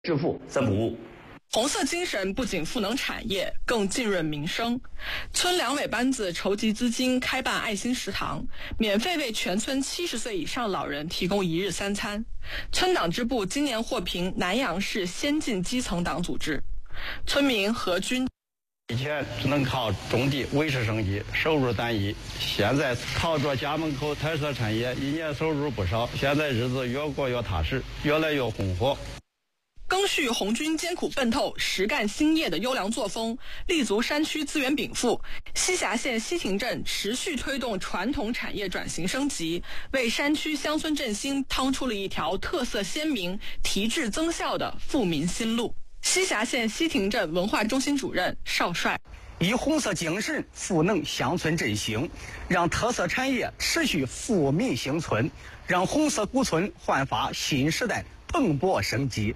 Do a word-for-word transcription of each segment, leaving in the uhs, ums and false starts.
致富三不误。 红色精神不仅赋能产业，更浸润民生。村两委班子筹集资金，开办爱心食堂，免费为全村七十岁以上老人提供一日三餐。村党支部今年获评南阳市先进基层党组织。村民何军。 以前只能靠种地维持生计，收入单一。现在靠着家门口特色产业，一年收入不少。现在日子越过越踏实，越来越红火。 赓续红军艰苦奋斗、实干兴业的优良作风，立足山区资源禀赋，栖霞县西亭镇持续推动传统产业转型升级，为山区乡村振兴趟出了一条特色鲜明、提质增效的富民新路。栖霞县西亭镇文化中心主任邵帅， 以红色精神赋能乡村振兴，让特色产业持续富民兴村，让红色古村焕发新时代蓬勃生机。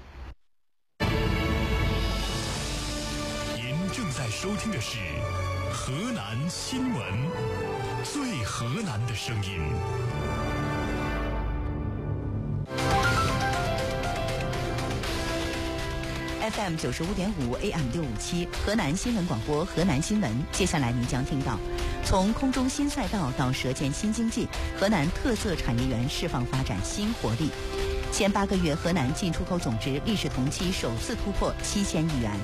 收听的是河南新闻，最河南的声音。 F M 九十五点五 A M 六五七，河南新闻广播，河南新闻。接下来您将听到，从空中新赛道到舌尖新经济，河南特色产业园释放发展新活力。前八个月，河南进出口总值历史同期首次突破七千亿元。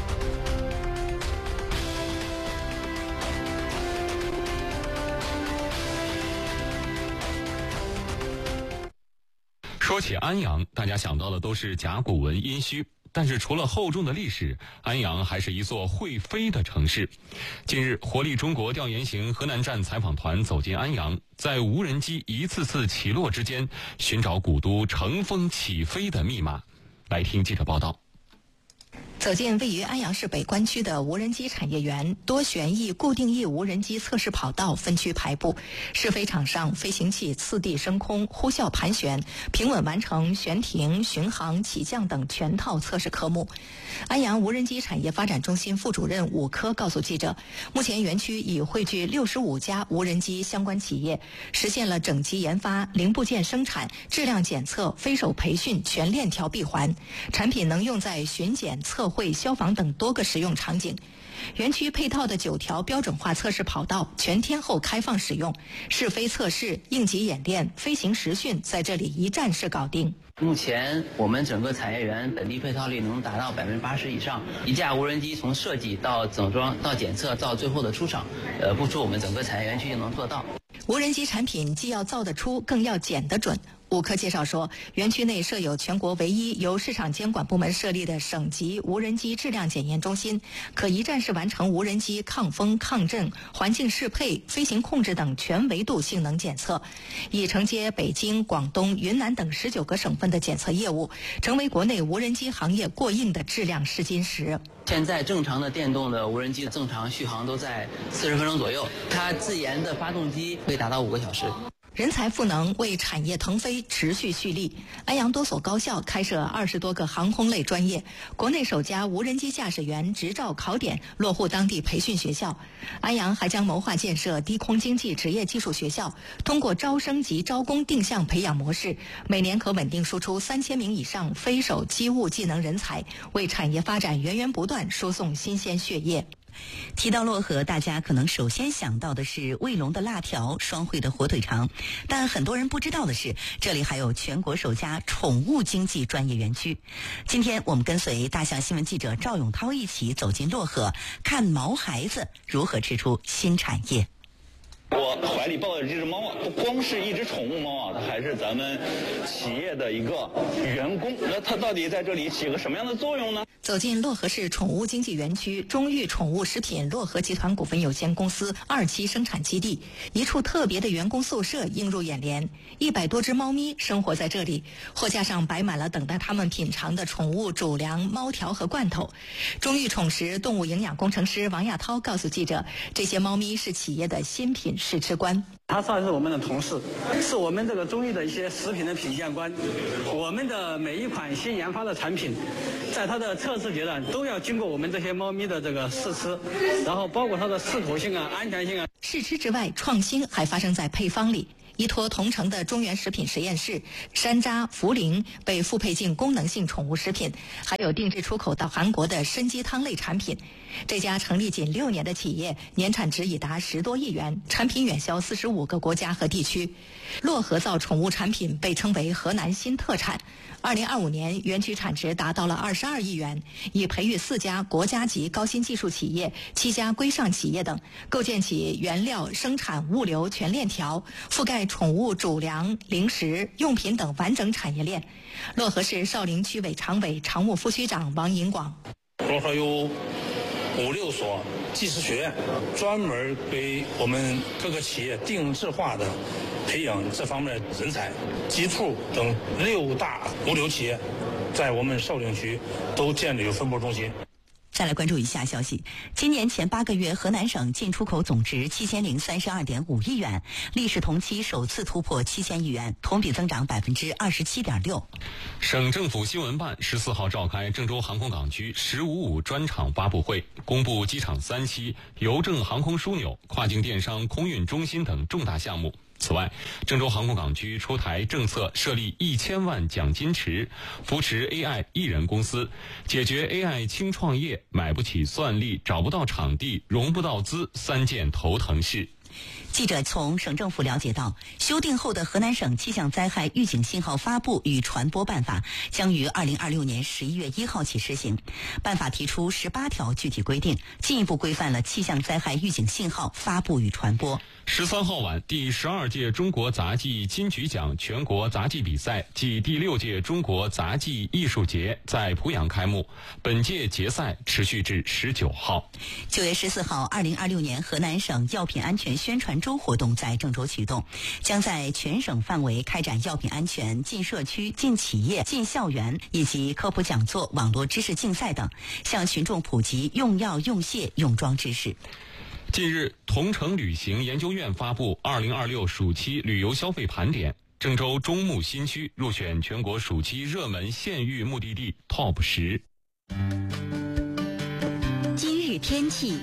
说起安阳，大家想到的都是甲骨文殷墟，但是除了厚重的历史，安阳还是一座会飞的城市。近日，活力中国调研型河南站采访团走进安阳，在无人机一次次起落之间，寻找古都乘风起飞的密码。来听记者报道。 走进位于安阳市北关区的无人机产业园，多旋翼固定翼无人机测试跑道分区排布，试飞场上飞行器次第升空、呼啸盘旋，平稳完成悬停、巡航、起降等全套测试科目。安阳无人机产业发展中心副主任武科告诉记者，目前园区已汇聚六十五家无人机相关企业，实现了整机研发、零部件生产、质量检测、飞手培训全链条闭环，产品能用在巡检、测绘、消防等多个实用场景。园区配套的九条标准化测试跑道全天候开放使用，试飞测试、应急演练、飞行实训在这里一站式搞定。 目前我们整个产业园本地配套率能达到百分之八十以上，一架无人机从设计到整装到检测到最后的出厂，呃，不出我们整个产业园区就能做到。 无人机产品既要造得出，更要检得准。武科介绍说，园区内设有全国唯一由市场监管部门设立的省级无人机质量检验中心，可一站式完成无人机抗风、抗震、环境适配、飞行控制等全维度性能检测，已承接北京、广东、云南等十九个省份的检测业务，成为国内无人机行业过硬的质量试金石。 现在正常的电动的无人机正常续航都在四十分钟左右，它自研的发动机可以达到五个小时。 人才赋能为产业腾飞持续蓄力。安阳多所高校开设二十多个航空类专业，国内首家无人机驾驶员执照考点落户当地培训学校。安阳还将谋划建设低空经济职业技术学校，通过招生及招工定向培养模式，每年可稳定输出三千名以上飞手机务技能人才，为产业发展源源不断输送新鲜血液。 提到漯河，大家可能首先想到的是卫龙的辣条、双汇的火腿肠，但很多人不知道的是，这里还有全国首家宠物经济专业园区。今天我们跟随大象新闻记者赵永涛一起走进漯河，看毛孩子如何吃出新产业。 我怀里抱的这只猫啊，不光是一只宠物猫啊，它还是咱们企业的一个员工。那它到底在这里起个什么样的作用呢？ 走进漯河市宠物经济园区中裕宠物食品漯河集团股份有限公司二期生产基地，一处特别的员工宿舍映入眼帘。一百多只猫咪生活在这里，货架上摆满了等待它们品尝的宠物主粮、猫条和罐头。中裕宠食动物营养工程师王亚涛告诉记者，这些猫咪是企业的新品试吃官。 他算是我们的同事，是我们这个中裕的一些食品的品鉴官。我们的每一款新研发的产品，在它的测试阶段都要经过我们这些猫咪的这个试吃，然后包括它的适口性啊、安全性啊。 试吃之外，创新还发生在配方里。 依托同城的中原食品实验室，山楂、茯苓被复配进功能性宠物食品，还有定制出口到韩国的参鸡汤类产品。这家成立仅六年的企业，年产值已达十多亿元，产品远销四十五个国家和地区。漯河造宠物产品被称为河南新特产。二零二五年，园区产值达到了二十二亿元，已培育四家国家级高新技术企业、七家规上企业等，构建起原料生产物流全链条，覆盖宠物主粮、零食、用品等完整产业链。漯河市少陵区委常委、常务副区长王银广。 漯河有五六所技师学院，专门给我们各个企业定制化的培养这方面人才。吉兔等六大物流企业在我们少陵区都建立有分拨中心。 再来关注一下消息，今年前八个月，河南省进出口总值七千零三十二点五亿元，历史同期首次突破七千亿元，同比增长百分之二十七点六。 省政府新闻办十四号召开郑州航空港区“十五五”专场发布会，公布机场三期、邮政航空枢纽、跨境电商空运中心等重大项目。此外，郑州航空港区出台政策，设立一千万奖金池，扶持 A I 艺人公司，解决 A I 轻创业、买不起算力、找不到场地、融不到资三件头疼事。 记者从省政府了解到，修订后的河南省气象灾害预警信号发布与传播办法将于二零二六年十一月一号起施行。办法提出十八条具体规定，进一步规范了气象灾害预警信号发布与传播。 十三号晚，第十二届中国杂技金曲奖全国杂技比赛暨第六届中国杂技艺术节在濮阳开幕，本届节赛持续至十九号。 九月十四号，二零二六年河南省药品安全宣传周活动在郑州启动，将在全省范围开展药品安全进社区、进企业、进校园以及科普讲座、网络知识竞赛等，向群众普及用药、用械、用装知识。 近日，同城旅行研究院发布二零二六暑期旅游消费盘点，郑州中牟新区入选全国暑期热门县域目的地 Top 十。 今日天气。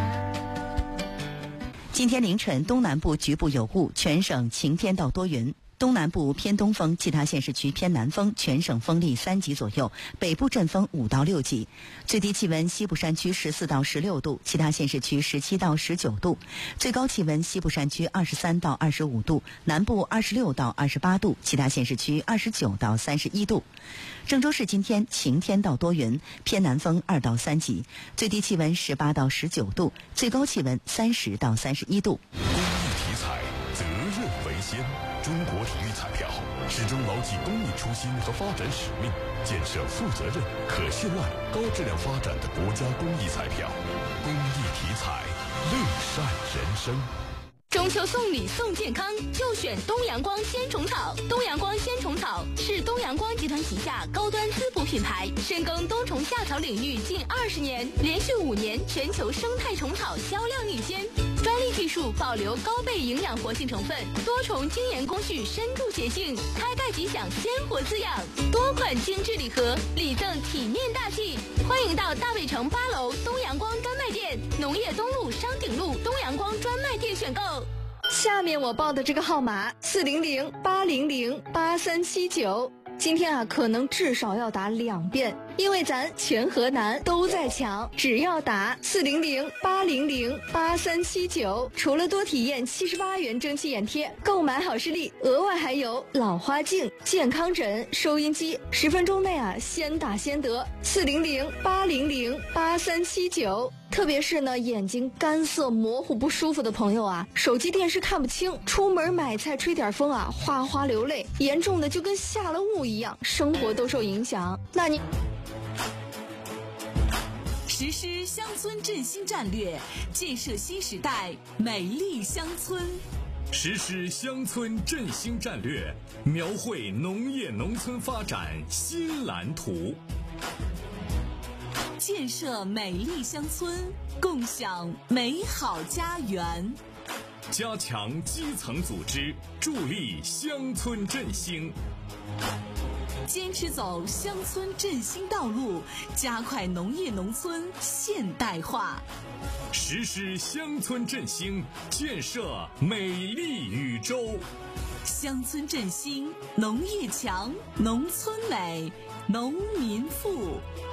今天凌晨，东南部局部有雾，全省晴天到多云。东南部偏东风，其他县市区偏南风，全省风力三级左右，北部阵风五到六级。最低气温西部山区十四到十六度，其他县市区十七到十九度。最高气温西部山区二十三到二十五度，南部二十六到二十八度，其他县市区二十九到三十一度。郑州市今天晴天到多云，偏南风二到三级，最低气温十八到十九度，最高气温三十到三十一度。 公益体彩，责任为先。中国体育彩票始终牢记公益初心和发展使命，建设负责任、可信赖、高质量发展的国家公益彩票。公益体彩，乐善人生。 中秋送礼送健康，就选东阳光鲜虫草。东阳光鲜虫草是东阳光集团旗下高端滋补品牌，深耕冬虫夏草领域近二十年，连续五年全球生态虫草销量领先。专利技术保留高倍营养活性成分，多重精研工序深度洁净，开盖即享鲜活滋养。多款精致礼盒，礼赠体面大气。欢迎到大北城八楼东阳光专卖店、农业东路商鼎路东阳光专卖店选购。 下面我报的这个号码四零零八零零八三七九，今天啊可能至少要打两遍，因为咱全河南都在抢，只要打四零零八零零八三七九，除了多体验七十八元蒸汽眼贴，购买好视力，额外还有老花镜、健康枕、收音机，十分钟内啊先打先得。四零零八零零八三七九。特别是呢，眼睛干涩、模糊、不舒服的朋友啊，手机、电视看不清，出门买菜吹点风啊，哗哗流泪，严重的就跟下了雾一样，生活都受影响。那你实施乡村振兴战略，建设新时代美丽乡村。 实施乡村振兴战略，描绘农业农村发展新蓝图。 建设美丽乡村，共享美好家园。 加强基层组织，助力乡村振兴。 坚持走乡村振兴道路，加快农业农村现代化， 实施乡村振兴，建设美丽禹州。 乡村振兴，农业强，农村美，农民富。